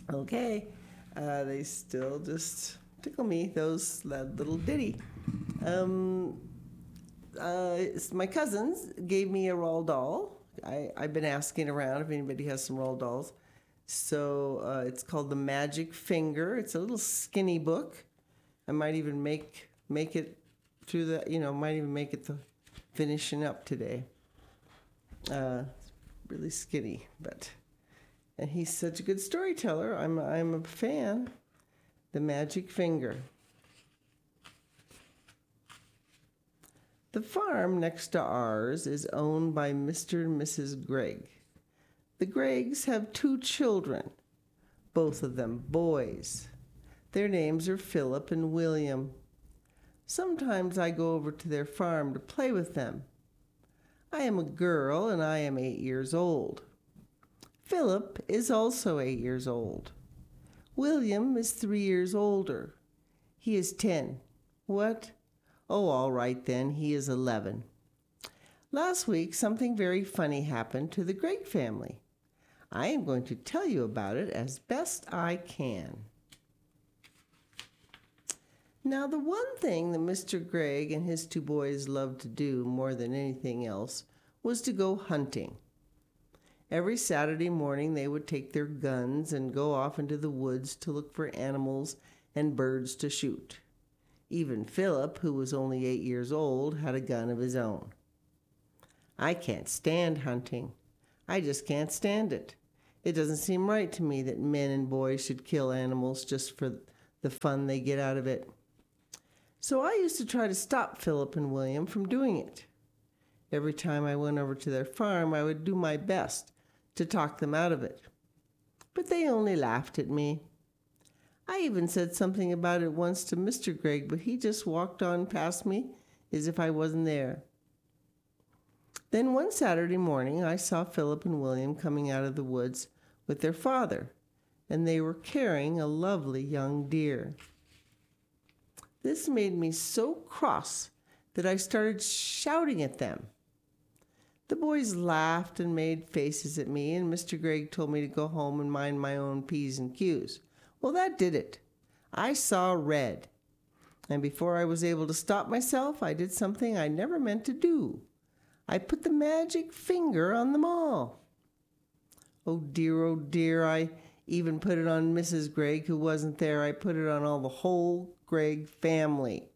Okay. They still just tickle me, that little ditty. Um, my cousins gave me a Roald doll. I've been asking around if anybody has some Roald dolls. So it's called The Magic Finger. It's a little skinny book. I might even make it through might even make it the finishing up today. It's really skinny, and he's such a good storyteller. I'm a fan. The Magic Finger. The farm next to ours is owned by Mr. and Mrs. Gregg. The Greggs have 2 children, both of them boys. Their names are Philip and William. Sometimes I go over to their farm to play with them. I am a girl and I am 8 years old. Philip is also 8 years old. William is 3 years older. He is 10. What? Oh, all right then, he is 11. Last week, something very funny happened to the Gregg family. I am going to tell you about it as best I can. Now, the one thing that Mr. Gregg and his 2 boys loved to do more than anything else was to go hunting. Every Saturday morning, they would take their guns and go off into the woods to look for animals and birds to shoot. Even Philip, who was only 8 years old, had a gun of his own. I can't stand hunting. I just can't stand it. It doesn't seem right to me that men and boys should kill animals just for the fun they get out of it. So I used to try to stop Philip and William from doing it. Every time I went over to their farm, I would do my best to talk them out of it. But they only laughed at me. I even said something about it once to Mr. Gregg, but he just walked on past me as if I wasn't there. Then one Saturday morning, I saw Philip and William coming out of the woods with their father, and they were carrying a lovely young deer. This made me so cross that I started shouting at them. The boys laughed and made faces at me, and Mr. Gregg told me to go home and mind my own P's and Q's. Well, that did it. I saw red. And before I was able to stop myself, I did something I never meant to do. I put the magic finger on them all. Oh dear, I even put it on Mrs. Gregg, who wasn't there. I put it on the whole Gregg family.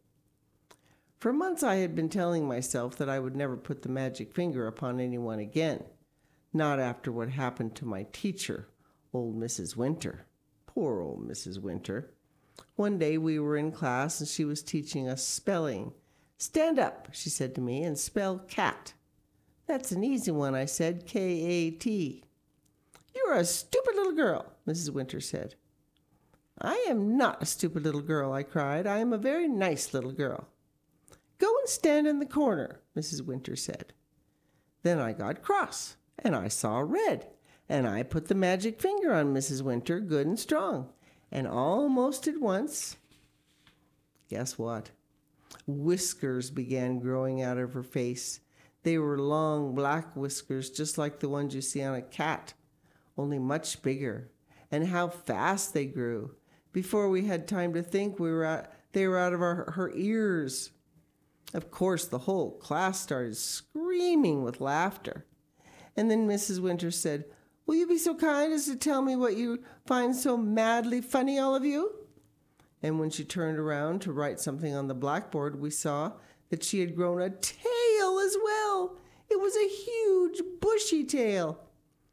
For months I had been telling myself that I would never put the magic finger upon anyone again. Not after what happened to my teacher, old Mrs. Winter. Poor old Mrs. Winter. One day we were in class and she was teaching us spelling. "Stand up," she said to me, "and spell cat." "That's an easy one," I said, K-A-T. "You're a stupid little girl," Mrs. Winter said. "I am not a stupid little girl," I cried. "I am a very nice little girl." "Go and stand in the corner," Mrs. Winter said. Then I got cross, and I saw red. And I put the magic finger on Mrs. Winter good and strong. And almost at once, guess what? Whiskers began growing out of her face. They were long black whiskers, just like the ones you see on a cat, only much bigger. And how fast they grew. Before we had time to think, they were out of her ears. Of course, the whole class started screaming with laughter. And then Mrs. Winter said, "Will you be so kind as to tell me what you find so madly funny, all of you?" And when she turned around to write something on the blackboard, we saw that she had grown a tail as well. It was a huge, bushy tail.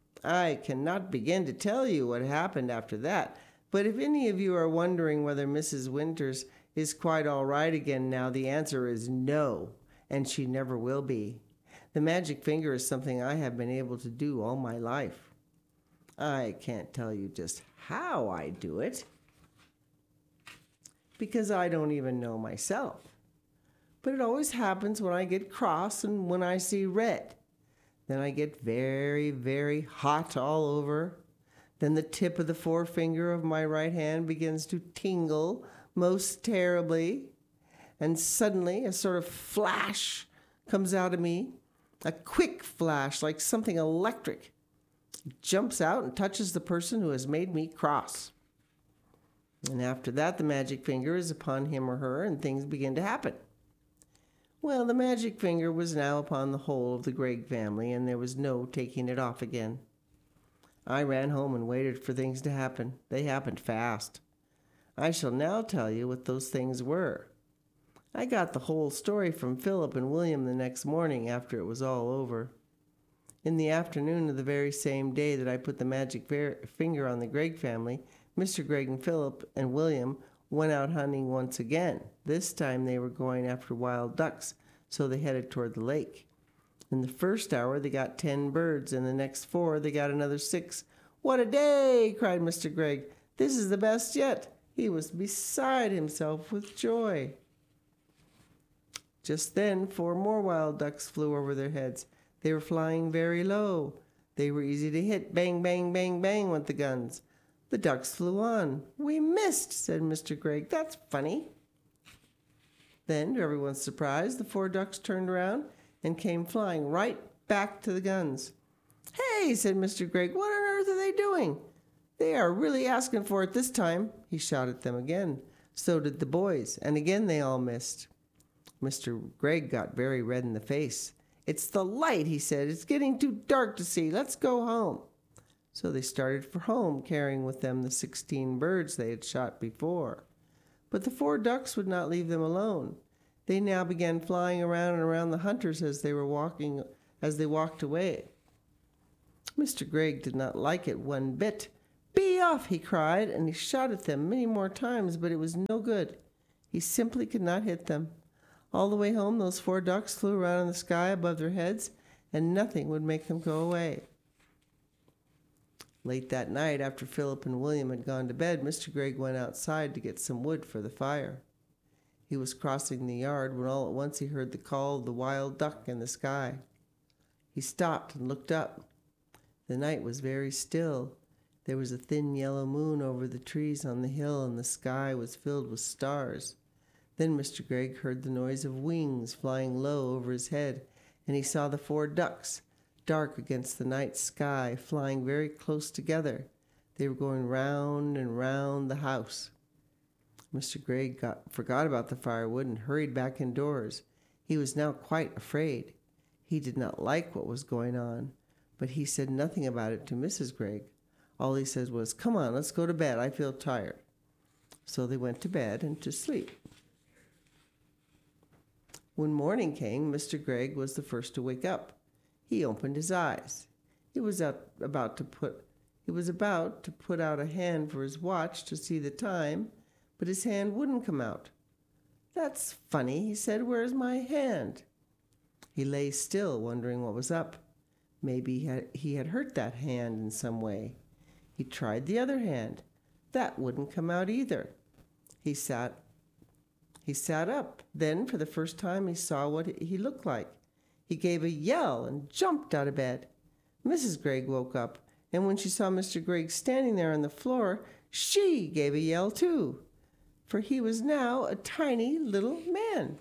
I cannot begin to tell you what happened after that, but if any of you are wondering whether Mrs. Winters is quite all right again now, the answer is no, and she never will be. The magic finger is something I have been able to do all my life. I can't tell you just how I do it, because I don't even know myself. But it always happens when I get cross and when I see red. Then I get very, very hot all over. Then the tip of the forefinger of my right hand begins to tingle most terribly. And suddenly a sort of flash comes out of me, a quick flash like something electric. He jumps out and touches the person who has made me cross. And after that, the magic finger is upon him or her, and things begin to happen. Well, the magic finger was now upon the whole of the Gregg family, and there was no taking it off again. I ran home and waited for things to happen. They happened fast. I shall now tell you what those things were. I got the whole story from Philip and William the next morning after it was all over. In the afternoon of the very same day that I put the magic finger on the Gregg family, Mr. Gregg and Philip and William went out hunting once again. This time they were going after wild ducks, so they headed toward the lake. In the first hour they got 10 birds, and the next 4 they got another 6. "What a day!" cried Mr. Gregg. "This is the best yet." He was beside himself with joy. Just then 4 more wild ducks flew over their heads. They were flying very low. They were easy to hit. Bang, bang, bang, bang went the guns. The ducks flew on. "We missed," said Mr. Gregg. "That's funny." Then, to everyone's surprise, the 4 ducks turned around and came flying right back to the guns. "Hey," said Mr. Gregg, "what on earth are they doing? They are really asking for it this time." He shot at them again. So did the boys, and again they all missed. Mr. Gregg got very red in the face. "It's the light," he said. "It's getting too dark to see. Let's go home." So they started for home, carrying with them the 16 birds they had shot before. But the 4 ducks would not leave them alone. They now began flying around and around the hunters as they walked away. Mr. Gregg did not like it one bit. "Be off," he cried, and he shot at them many more times, but it was no good. He simply could not hit them. All the way home, those 4 ducks flew around in the sky above their heads, and nothing would make them go away. Late that night, after Philip and William had gone to bed, Mr. Gregg went outside to get some wood for the fire. He was crossing the yard when all at once he heard the call of the wild duck in the sky. He stopped and looked up. The night was very still. There was a thin yellow moon over the trees on the hill, and the sky was filled with stars. Then Mr. Gregg heard the noise of wings flying low over his head, and he saw the 4 ducks, dark against the night sky, flying very close together. They were going round and round the house. Mr. Gregg forgot about the firewood and hurried back indoors. He was now quite afraid. He did not like what was going on, but he said nothing about it to Mrs. Gregg. All he said was, "Come on, let's go to bed. I feel tired." So they went to bed and to sleep. When morning came, Mr. Gregg was the first to wake up. He opened his eyes. He was about to put out a hand for his watch to see the time, but his hand wouldn't come out. "That's funny," he said. "Where's my hand?" He lay still, wondering what was up. Maybe he had hurt that hand in some way. He tried the other hand. That wouldn't come out either. He sat up. Then, for the first time, he saw what he looked like. He gave a yell and jumped out of bed. Mrs. Gregg woke up, and when she saw Mr. Gregg standing there on the floor, she gave a yell too, for he was now a tiny little man.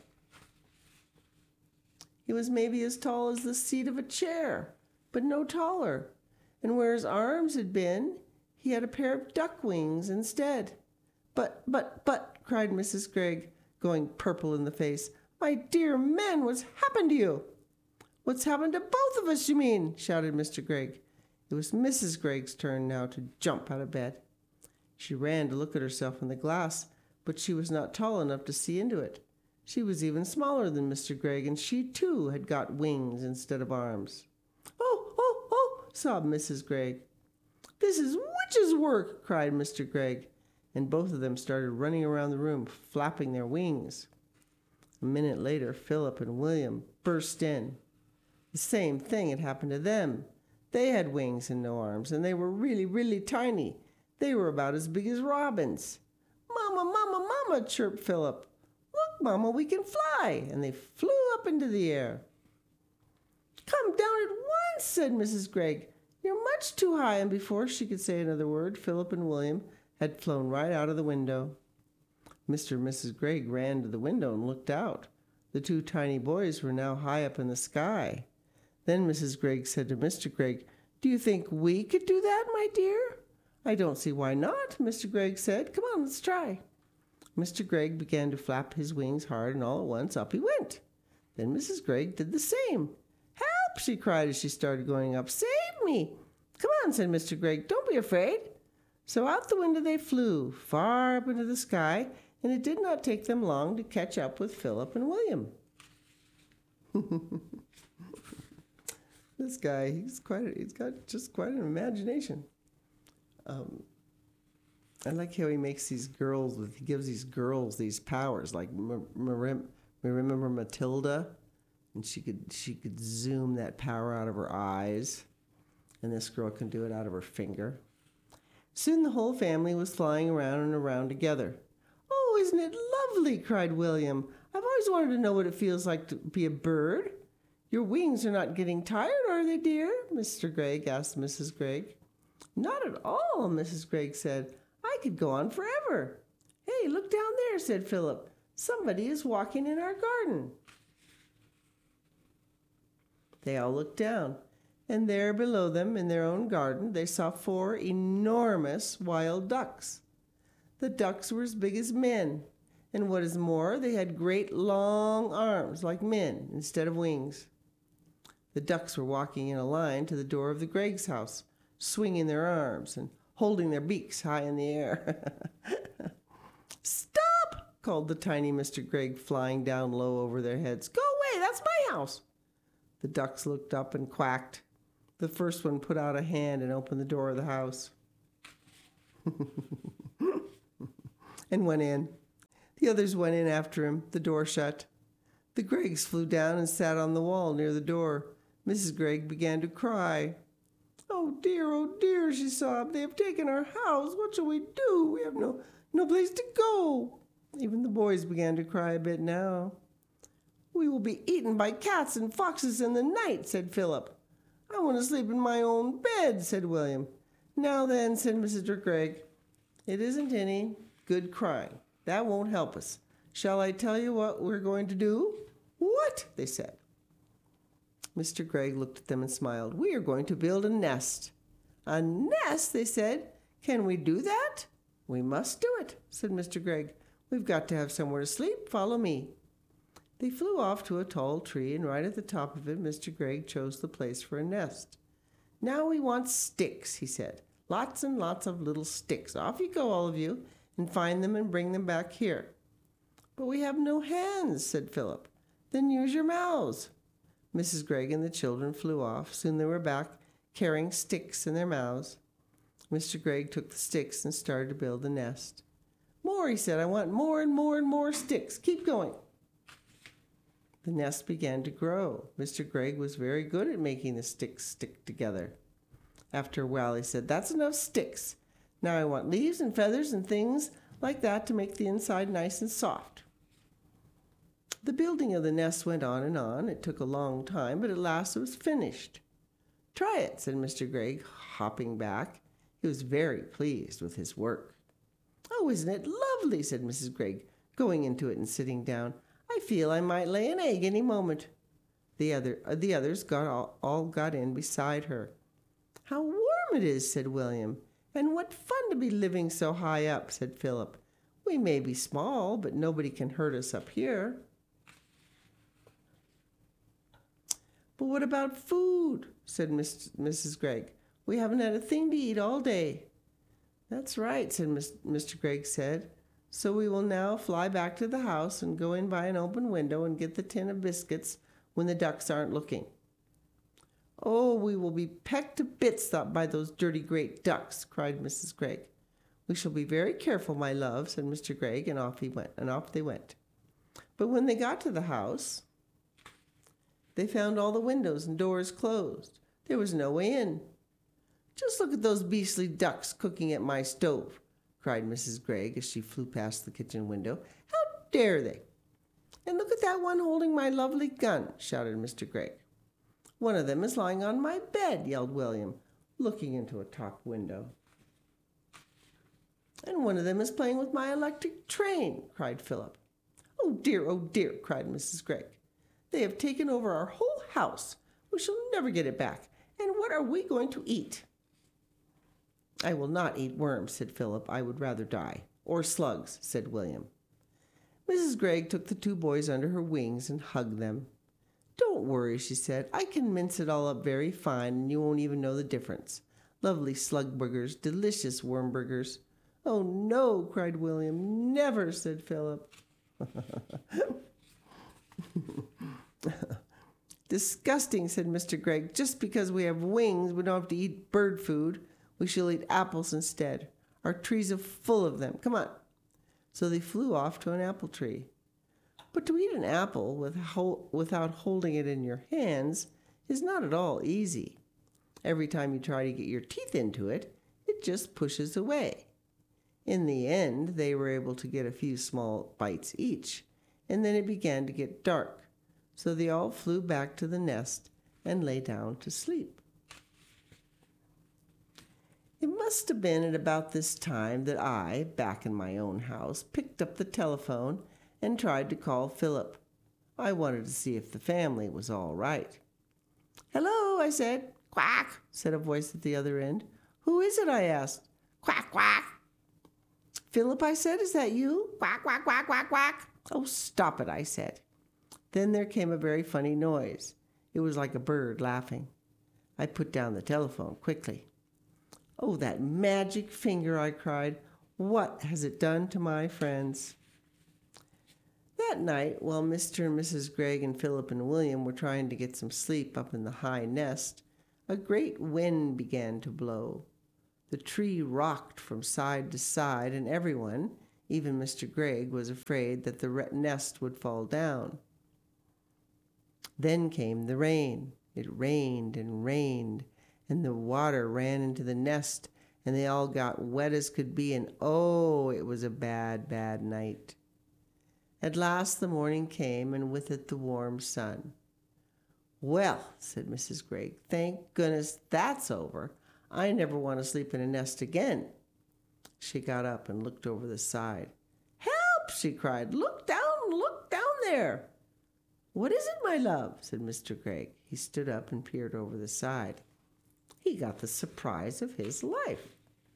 He was maybe as tall as the seat of a chair, but no taller, and where his arms had been, he had a pair of duck wings instead. But, cried Mrs. Gregg, going purple in the face, "My dear man, what's happened to you?" "What's happened to both of us, you mean?" shouted Mr. Gregg. It was Mrs. Gregg's turn now to jump out of bed. She ran to look at herself in the glass, but she was not tall enough to see into it. She was even smaller than Mr. Gregg, and she too had got wings instead of arms. "Oh, oh, oh," sobbed Mrs. Gregg. "This is witch's work," cried Mr. Gregg, and both of them started running around the room, flapping their wings. A minute later, Philip and William burst in. The same thing had happened to them. They had wings and no arms, and they were really, really tiny. They were about as big as robins. "Mama, Mama, Mama," chirped Philip. "Look, Mama, we can fly," and they flew up into the air. "Come down at once," said Mrs. Gregg. "You're much too high," and before she could say another word, Philip and William had flown right out of the window. Mr. and Mrs. Gregg ran to the window and looked out. The 2 tiny boys were now high up in the sky. Then Mrs. Gregg said to Mr. Gregg, "Do Do you think we could do that, my dear? I don't see why not, Mr. Gregg said. Come on, let's try. Mr. Gregg began to flap his wings hard, and all at once up he went. Then Mrs. Gregg did the same. Help, she cried as she started going up. Save me. Come on, said Mr. Gregg. Don't be afraid. So out the window they flew, far up into the sky, and it did not take them long to catch up with Philip and William. This guy, he's got just quite an imagination. I like how he makes these girls, he gives these girls these powers. Like, remember Matilda? And she could zoom that power out of her eyes. And this girl can do it out of her finger. Soon the whole family was flying around and around together. Oh, isn't it lovely, cried William. I've always wanted to know what it feels like to be a bird. Your wings are not getting tired, are they, dear? Mr. Gregg asked Mrs. Gregg. Not at all, Mrs. Gregg said. I could go on forever. Hey, look down there, said Philip. Somebody is walking in our garden. They all looked down, and there below them in their own garden they saw 4 enormous wild ducks. The ducks were as big as men, and what is more, they had great long arms like men instead of wings. The ducks were walking in a line to the door of the Greggs' house, swinging their arms and holding their beaks high in the air. Stop! Called the tiny Mr. Gregg, flying down low over their heads. Go away, that's my house. The ducks looked up and quacked. The first one put out a hand and opened the door of the house and went in. The others went in after him, the door shut. The Greggs flew down and sat on the wall near the door. Mrs. Gregg began to cry. Oh dear, she sobbed. They have taken our house. What shall we do? We have no place to go. Even the boys began to cry a bit now. We will be eaten by cats and foxes in the night, said Philip. I want to sleep in my own bed, said William. Now then, said Mrs. Gregg, it isn't any good crying. That won't help us. Shall I tell you what we're going to do? What? They said. Mr. Gregg looked at them and smiled. We are going to build a nest. A nest, they said. Can we do that? We must do it, said Mr. Gregg. We've got to have somewhere to sleep. Follow me. They flew off to a tall tree, and right at the top of it, Mr. Gregg chose the place for a nest. Now we want sticks, he said. Lots and lots of little sticks. Off you go, all of you, and find them and bring them back here. But we have no hands, said Philip. Then use your mouths. Mrs. Gregg and the children flew off. Soon they were back, carrying sticks in their mouths. Mr. Gregg took the sticks and started to build the nest. More, he said. I want more and more and more sticks. Keep going. The nest began to grow. Mr. Gregg was very good at making the sticks stick together. After a while, he said, That's enough sticks. Now I want leaves and feathers and things like that to make the inside nice and soft. The building of the nest went on and on. It took a long time, but at last it was finished. Try it, said Mr. Gregg, hopping back. He was very pleased with his work. Oh, isn't it lovely, said Mrs. Gregg, going into it and sitting down. I feel I might lay an egg any moment. The others all got in beside her. How warm it is, said William. And what fun to be living so high up, said Philip. We may be small, but nobody can hurt us up here. But what about food? Said Mrs. Gregg. We haven't had a thing to eat all day. That's right, said Mr. Gregg said. So we will now fly back to the house and go in by an open window and get the tin of biscuits when the ducks aren't looking. Oh, we will be pecked to bits by those dirty great ducks, cried Mrs. Gregg. We shall be very careful, my love, said Mr. Gregg, and off they went. But when they got to the house, they found all the windows and doors closed. There was no way in. Just look at those beastly ducks cooking at my stove, cried Mrs. Gregg as she flew past the kitchen window. How dare they? And look at that one holding my lovely gun, shouted Mr. Gregg. One of them is lying on my bed, yelled William, looking into a top window. And one of them is playing with my electric train, cried Philip. Oh dear, cried Mrs. Gregg. They have taken over our whole house. We shall never get it back. And what are we going to eat?" "I will not eat worms," said Philip. "I would rather die." "Or slugs," said William. Mrs. Gregg took the two boys under her wings and hugged them. "Don't worry," she said. "I can mince it all up very fine, and you won't even know the difference. Lovely slug burgers, delicious worm burgers." "Oh, no," cried William. "Never," said Philip. "Disgusting," said Mr. Gregg. "Just because we have wings, we don't have to eat bird food. We shall eat apples instead. Our trees are full of them. Come on." So they flew off to an apple tree. But to eat an apple without holding it in your hands is not at all easy. Every time you try to get your teeth into it, it just pushes away. In the end, they were able to get a few small bites each, and then it began to get dark. So they all flew back to the nest and lay down to sleep. It must have been at about this time that I, back in my own house, picked up the telephone and tried to call Philip. I wanted to see if the family was all right. "Hello," I said. "Quack," said a voice at the other end. "Who is it?" I asked. "Quack, quack." "Philip," I said, "is that you?" "Quack, quack, quack, quack, quack." "Oh, stop it," I said. Then there came a very funny noise. It was like a bird laughing. I put down the telephone quickly. "Oh, that magic finger," I cried. "What has it done to my friends?" That night, while Mr. and Mrs. Gregg and Philip and William were trying to get some sleep up in the high nest, a great wind began to blow. The tree rocked from side to side, and everyone, even Mr. Gregg, was afraid that the nest would fall down. Then came the rain. It rained and rained, and the water ran into the nest, and they all got wet as could be, and oh, it was a bad, bad night. At last the morning came, and with it the warm sun. "Well," said Mrs. Gregg, "thank goodness that's over. I never want to sleep in a nest again." She got up and looked over the side. "Help!" she cried. Look down there." "What is it, my love?" said Mr. Gregg. He stood up and peered over the side. He got the surprise of his life.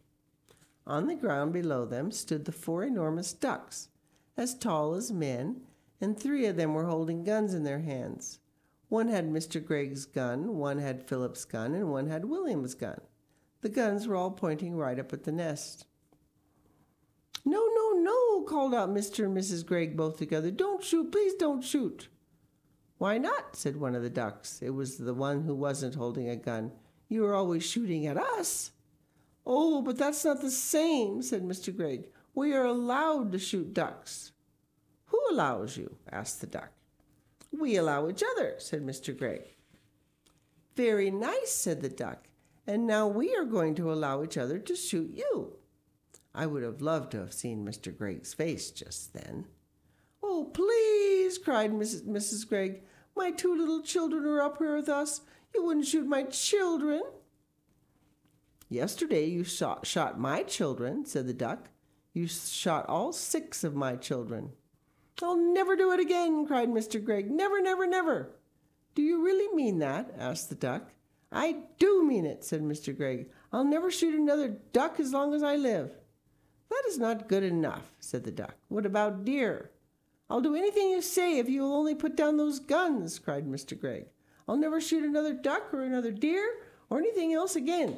On the ground below them stood the 4 enormous ducks, as tall as men, and 3 of them were holding guns in their hands. One had Mr. Gregg's gun, one had Philip's gun, and one had William's gun. The guns were all pointing right up at the nest. "No, no, no," called out Mr. and Mrs. Gregg both together. "Don't shoot, please don't shoot." "Why not?" said one of the ducks. It was the one who wasn't holding a gun. "You are always shooting at us." "Oh, but that's not the same," said Mr. Gregg. "We are allowed to shoot ducks." "Who allows you?" asked the duck. "We allow each other," said Mr. Gregg. "Very nice," said the duck. "And now we are going to allow each other to shoot you." I would have loved to have seen Mr. Gregg's face just then. "Oh, please," cried Mrs. Gregg. "My 2 little children are up here with us. You wouldn't shoot my children." "Yesterday you shot my children," said the duck. "You shot all 6 of my children." "I'll never do it again," cried Mr. Gregg. "Never, never, never." "Do you really mean that?" asked the duck. "I do mean it," said Mr. Gregg. "I'll never shoot another duck as long as I live." "That is not good enough," said the duck. "What about deer?" "I'll do anything you say if you will only put down those guns," cried Mr. Gregg. "I'll never shoot another duck or another deer or anything else again."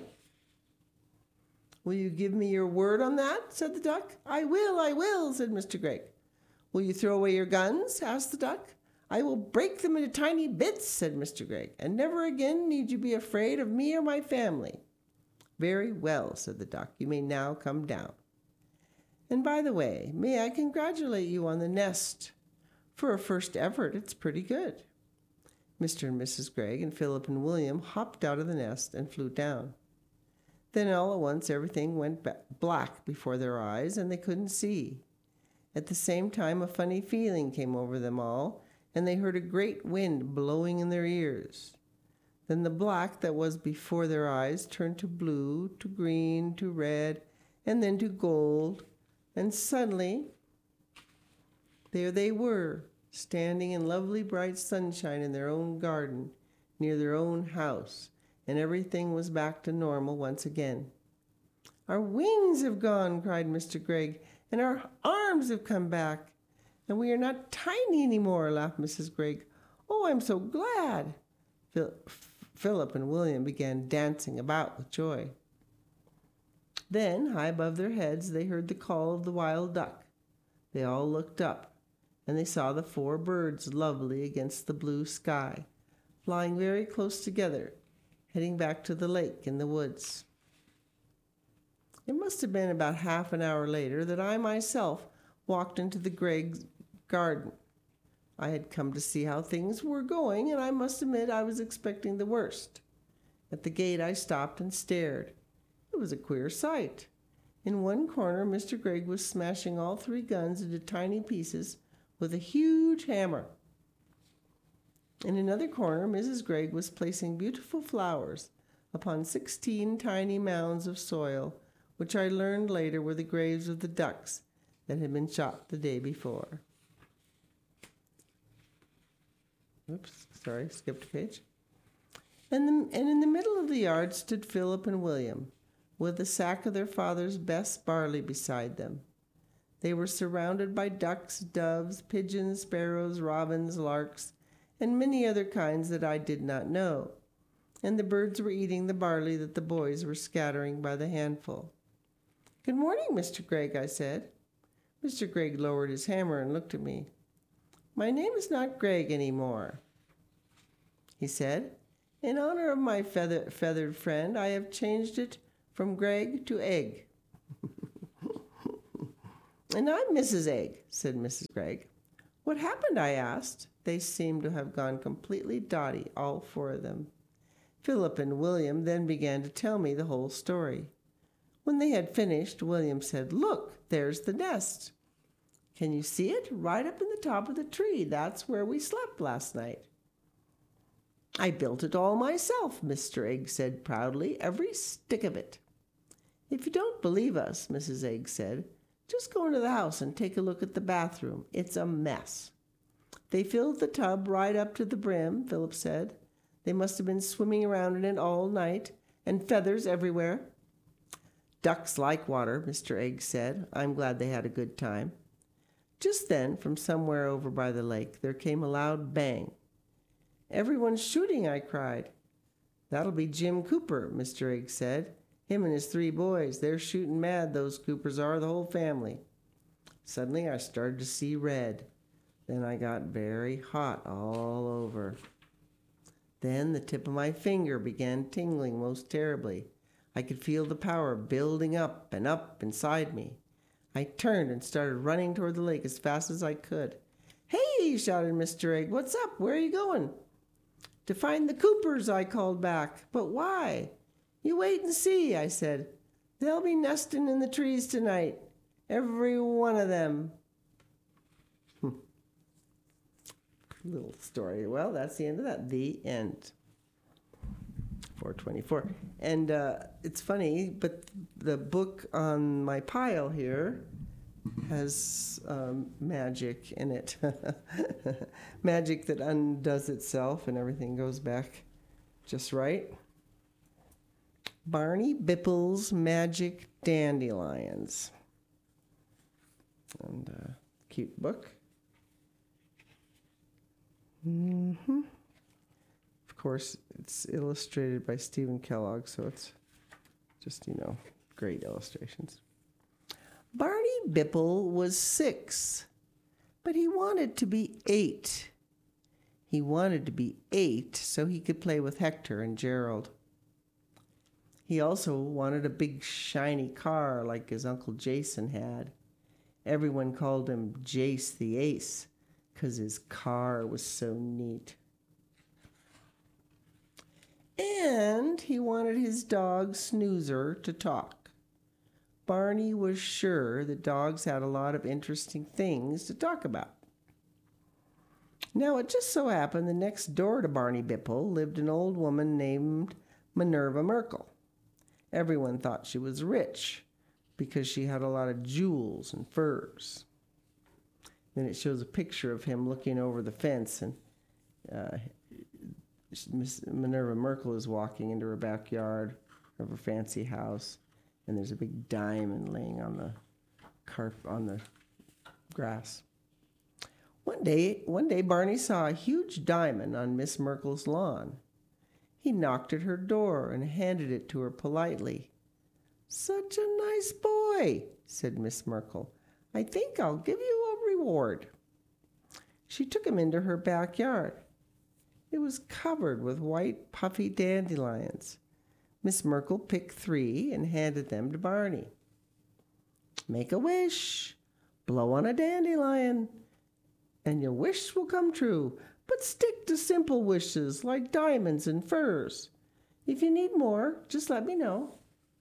"Will you give me your word on that?" said the duck. I will," said Mr. Gregg. "Will you throw away your guns?" asked the duck. "I will break them into tiny bits," said Mr. Gregg, "and never again need you be afraid of me or my family." "Very well," said the duck. "You may now come down. And by the way, may I congratulate you on the nest? For a first effort, it's pretty good." Mr. and Mrs. Gregg and Philip and William hopped out of the nest and flew down. Then all at once everything went black before their eyes, and they couldn't see. At the same time, a funny feeling came over them all, and they heard a great wind blowing in their ears. Then the black that was before their eyes turned to blue, to green, to red, and then to gold, and suddenly there they were, standing in lovely bright sunshine in their own garden, near their own house, and everything was back to normal once again. "Our wings have gone," cried Mr. Gregg, "and our arms have come back. And we are not tiny anymore," laughed Mrs. Gregg. "Oh, I'm so glad." Philip and William began dancing about with joy. Then, high above their heads, they heard the call of the wild duck. They all looked up, and they saw the 4 birds lovely against the blue sky, flying very close together, heading back to the lake in the woods. It must have been about half an hour later that I myself walked into the Gregg garden. I had come to see how things were going, and I must admit I was expecting the worst. At the gate I stopped and stared. It was a queer sight. In one corner, Mr. Gregg was smashing all 3 guns into tiny pieces with a huge hammer. In another corner, Mrs. Gregg was placing beautiful flowers upon 16 tiny mounds of soil, which I learned later were the graves of the ducks that had been shot the day before. Oops, sorry, skipped a page. And in the middle of the yard stood Philip and William, with a sack of their father's best barley beside them. They were surrounded by ducks, doves, pigeons, sparrows, robins, larks, and many other kinds that I did not know. And the birds were eating the barley that the boys were scattering by the handful. "Good morning, Mr. Gregg," I said. Mr. Gregg lowered his hammer and looked at me. "My name is not Gregg anymore," he said. "In honor of my feathered friend, I have changed it from Gregg to Egg." "And I'm Mrs. Egg," said Mrs. Gregg. "What happened?" I asked. They seemed to have gone completely dotty, all 4 of them. Philip and William then began to tell me the whole story. When they had finished, William said, "Look, there's the nest. Can you see it? Right up in the top of the tree. That's where we slept last night." "I built it all myself," Mr. Egg said proudly, "every stick of it." "If you don't believe us," Mrs. Egg said, "just go into the house and take a look at the bathroom. It's a mess." "They filled the tub right up to the brim," Philip said. "They must have been swimming around in it all night, and feathers everywhere." "Ducks like water," Mr. Egg said. "I'm glad they had a good time." Just then, from somewhere over by the lake, there came a loud bang. "Everyone's shooting," I cried. "That'll be Jim Cooper," Mr. Egg said. "Him and his 3 boys. They're shooting mad, those Coopers are, the whole family." Suddenly I started to see red. Then I got very hot all over. Then the tip of my finger began tingling most terribly. I could feel the power building up inside me. I turned and started running toward the lake as fast as I could. "Hey!" shouted Mr. Egg. "What's up? Where are you going?" "To find the Coopers," I called back. "But why?" "You wait and see," I said. "They'll be nesting in the trees tonight. Every one of them." Little story. Well, that's the end of that. The end. 424. And it's funny, but the book on my pile here has magic in it. Magic that undoes itself and everything goes back just right. Barney Bipple's Magic Dandelions. And cute book. Of course, it's illustrated by Stephen Kellogg, so it's just, great illustrations. Barney Bipple was 6, but he wanted to be 8. He wanted to be 8 so he could play with Hector and Gerald. He also wanted a big shiny car like his Uncle Jason had. Everyone called him Jace the Ace because his car was so neat. And he wanted his dog Snoozer to talk. Barney was sure that dogs had a lot of interesting things to talk about. Now, it just so happened that next door to Barney Bipple lived an old woman named Minerva Merkel. Everyone thought she was rich because she had a lot of jewels and furs. Then it shows a picture of him looking over the fence, and Miss Minerva Merkel is walking into her backyard of her fancy house, and there's a big diamond laying on the grass. One day, Barney saw a huge diamond on Miss Merkel's lawn. He knocked at her door and handed it to her politely. "Such a nice boy," said Miss Merkel. "I think I'll give you a reward." She took him into her backyard. It was covered with white, puffy dandelions. Miss Merkel picked 3 and handed them to Barney. "Make a wish, blow on a dandelion, and your wish will come true. But stick to simple wishes like diamonds and furs. If you need more, just let me know."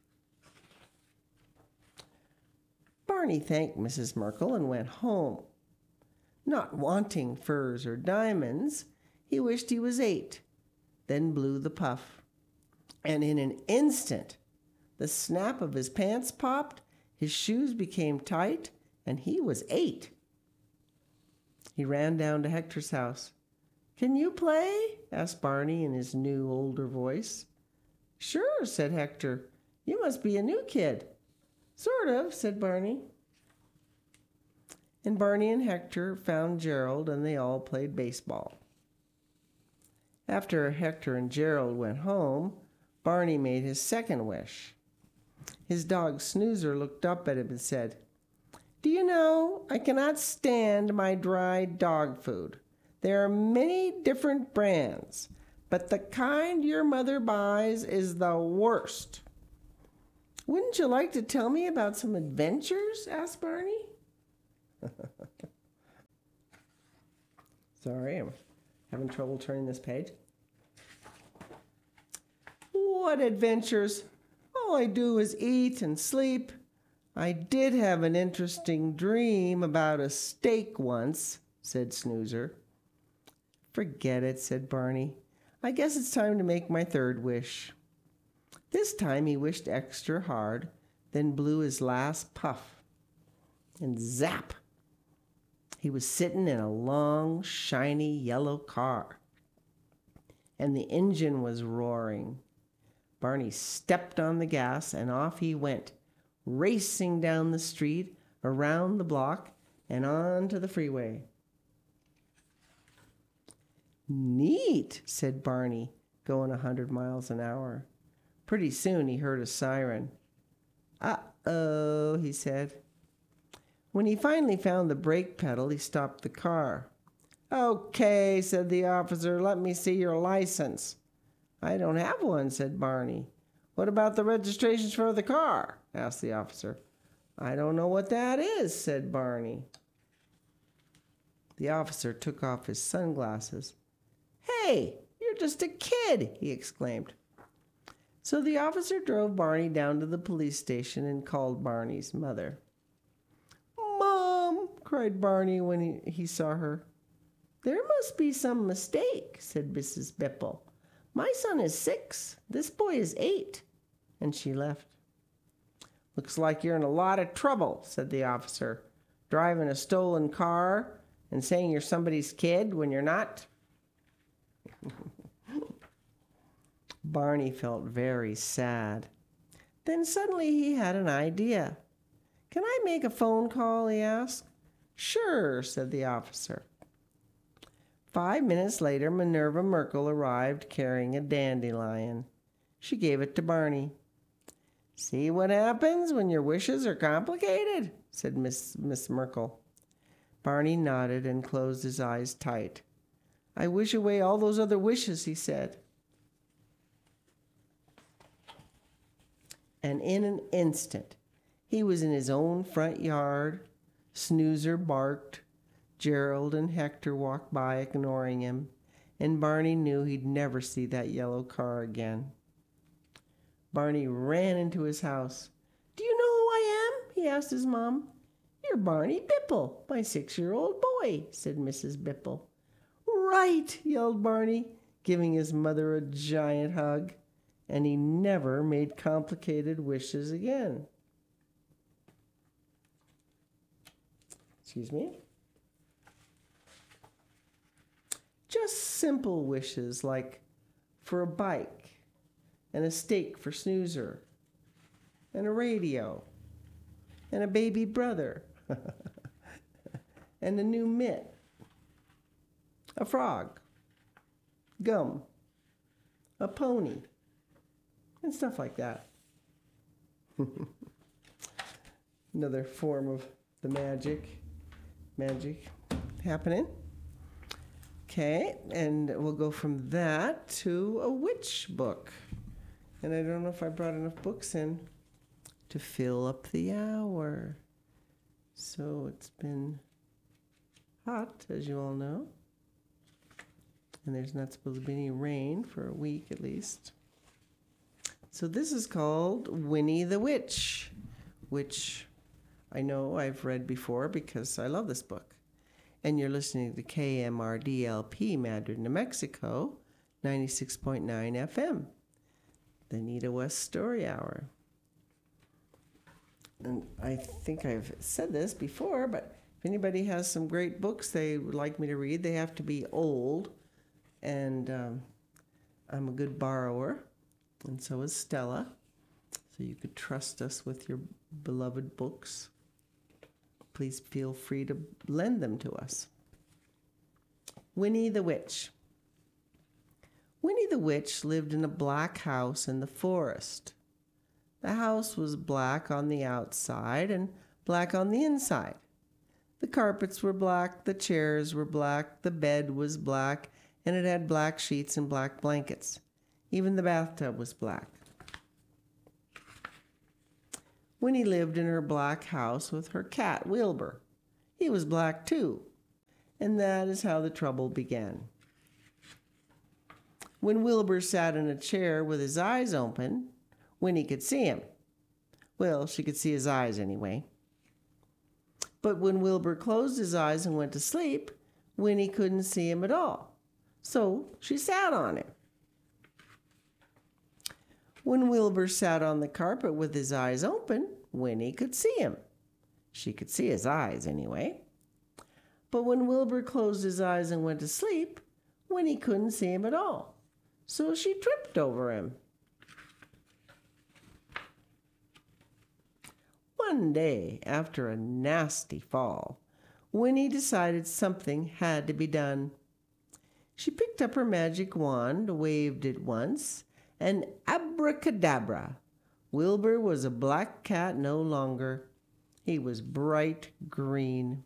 Barney thanked Mrs. Merkel and went home. Not wanting furs or diamonds, he wished he was 8, then blew the puff. And in an instant, the snap of his pants popped, his shoes became tight, and he was 8. He ran down to Hector's house. "Can you play?" asked Barney in his new, older voice. "Sure," said Hector. "You must be a new kid." "Sort of," said Barney. And Barney and Hector found Gerald, and they all played baseball. After Hector and Gerald went home, Barney made his second wish. His dog Snoozer looked up at him and said, "Do you know, I cannot stand my dry dog food. There are many different brands, but the kind your mother buys is the worst." "Wouldn't you like to tell me about some adventures?" asked Barney. Sorry, I'm having trouble turning this page. "What adventures? All I do is eat and sleep. I did have an interesting dream about a steak once," said Snoozer. "Forget it," said Barney. "I guess it's time to make my third wish." This time he wished extra hard, then blew his last puff. And zap! He was sitting in a long, shiny yellow car. And the engine was roaring. Barney stepped on the gas and off he went, racing down the street, around the block, and onto the freeway. "Neat," said Barney, going 100 miles an hour. Pretty soon he heard a siren. "Uh-oh," he said. When he finally found the brake pedal, he stopped the car. "Okay," said the officer, "let me see your license." "I don't have one," said Barney. "What about the registrations for the car?" asked the officer. "I don't know what that is," said Barney. The officer took off his sunglasses. "Hey, you're just a kid," he exclaimed. So the officer drove Barney down to the police station and called Barney's mother. "Mom," cried Barney when he saw her. "There must be some mistake," said Mrs. Bipple. "My son is 6. This boy is 8." And she left. "Looks like you're in a lot of trouble," said the officer. "Driving a stolen car and saying you're somebody's kid when you're not." Barney felt very sad. Then suddenly he had an idea. "Can I make a phone call?" he asked. "Sure," said the officer. 5 minutes later, Minerva Merkel arrived carrying a dandelion. She gave it to Barney. "See what happens when your wishes are complicated?" said Miss Merkel. Barney nodded and closed his eyes tight. "I wish away all those other wishes," he said. And in an instant, he was in his own front yard. Snoozer barked. Gerald and Hector walked by, ignoring him, and Barney knew he'd never see that yellow car again. Barney ran into his house. "Do you know who I am?" he asked his mom. "You're Barney Bipple, my 6-year-old boy," said Mrs. Bipple. "Right," yelled Barney, giving his mother a giant hug, and he never made complicated wishes again. Excuse me. Just simple wishes like for a bike, and a steak for Snoozer, and a radio, and a baby brother, and a new mitt, a frog, gum, a pony, and stuff like that. Another form of the magic happening. Okay, and we'll go from that to a witch book. And I don't know if I brought enough books in to fill up the hour. So it's been hot, as you all know. And there's not supposed to be any rain for a week at least. So this is called Winnie the Witch, which I know I've read before because I love this book. And you're listening to KMRDLP, Madrid, New Mexico, 96.9 FM, the Nita West Story Hour. And I think I've said this before, but if anybody has some great books they would like me to read, they have to be old. And I'm a good borrower, and so is Stella. So you could trust us with your beloved books. Please feel free to lend them to us. Winnie the Witch. Winnie the Witch lived in a black house in the forest. The house was black on the outside and black on the inside. The carpets were black, the chairs were black, the bed was black, and it had black sheets and black blankets. Even the bathtub was black. Winnie lived in her black house with her cat, Wilbur. He was black too, and that is how the trouble began. When Wilbur sat in a chair with his eyes open, Winnie could see him. Well, she could see his eyes anyway. But when Wilbur closed his eyes and went to sleep, Winnie couldn't see him at all. So she sat on him. When Wilbur sat on the carpet with his eyes open, Winnie could see him. She could see his eyes anyway. But when Wilbur closed his eyes and went to sleep, Winnie couldn't see him at all. So she tripped over him. One day, after a nasty fall, Winnie decided something had to be done. She picked up her magic wand, waved it once, and abracadabra! Wilbur was a black cat no longer. He was bright green.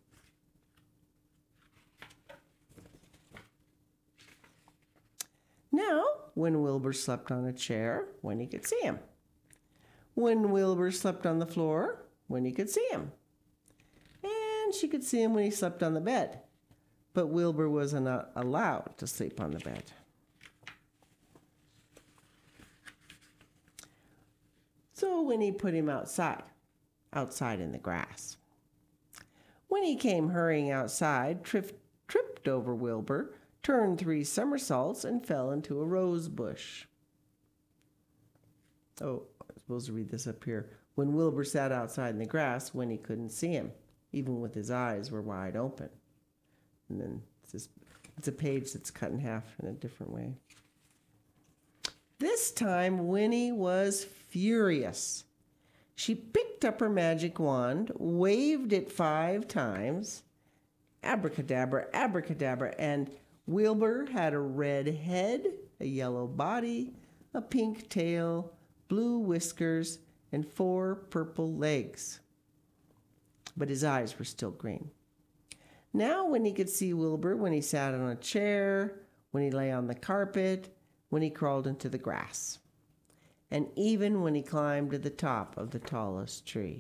Now, when Wilbur slept on a chair, Winnie could see him. When Wilbur slept on the floor, Winnie could see him. And she could see him when he slept on the bed. But Wilbur was not allowed to sleep on the bed. So Winnie put him outside in the grass. When he came hurrying outside, tripped over Wilbur, turned 3 somersaults, and fell into a rose bush. Oh, I'm supposed to read this up here. When Wilbur sat outside in the grass, Winnie couldn't see him, even with his eyes were wide open. And then it's a page that's cut in half in a different way. This time, Winnie was furious. She picked up her magic wand, waved it 5 times, abracadabra, abracadabra, and Wilbur had a red head, a yellow body, a pink tail, blue whiskers, and 4 purple legs. But his eyes were still green. Now Winnie could see Wilbur when he sat on a chair, when he lay on the carpet, when he crawled into the grass, and even when he climbed to the top of the tallest tree.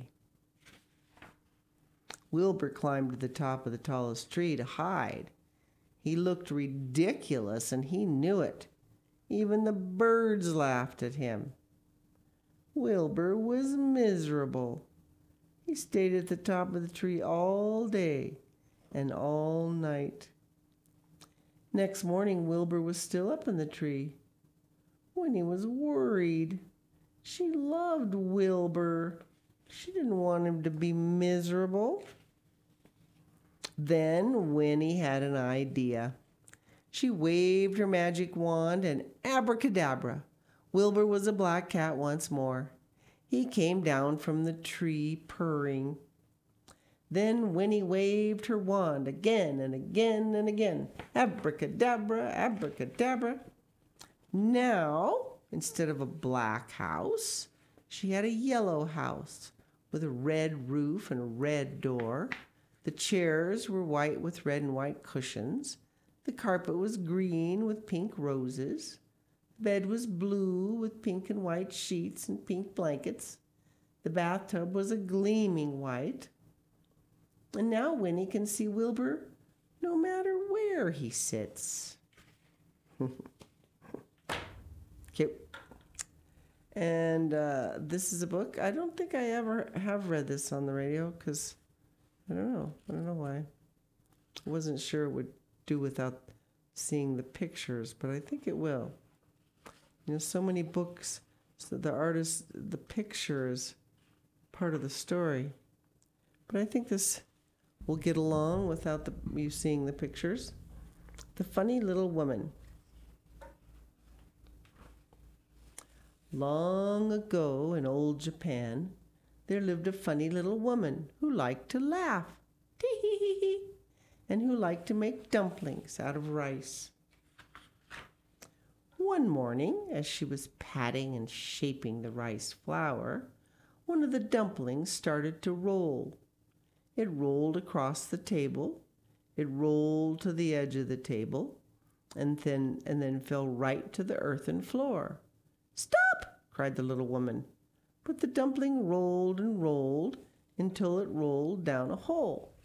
Wilbur climbed to the top of the tallest tree to hide. He looked ridiculous, and he knew it. Even the birds laughed at him. Wilbur was miserable. He stayed at the top of the tree all day and all night. Next morning, Wilbur was still up in the tree. Winnie was worried. She loved Wilbur. She didn't want him to be miserable. Then Winnie had an idea. She waved her magic wand, and abracadabra, Wilbur was a black cat once more. He came down from the tree purring. Then Winnie waved her wand again and again and again. Abracadabra, abracadabra. Now, instead of a black house, she had a yellow house with a red roof and a red door. The chairs were white with red and white cushions. The carpet was green with pink roses. The bed was blue with pink and white sheets and pink blankets. The bathtub was a gleaming white. And now Winnie can see Wilbur no matter where he sits. Cute. And this is a book. I don't think I ever have read this on the radio because I don't know. I don't know why. I wasn't sure it would do without seeing the pictures, but I think it will. You know, so many books, so the artist, the picture is part of the story. But I think this will get along without you seeing the pictures. The Funny Little Woman. Long ago in old Japan, there lived a funny little woman who liked to laugh, tee-hee-hee-hee, and who liked to make dumplings out of rice. One morning, as she was patting and shaping the rice flour, one of the dumplings started to roll. It rolled across the table, it rolled to the edge of the table, and then fell right to the earthen floor. "Stop!" cried the little woman. But the dumpling rolled and rolled until it rolled down a hole.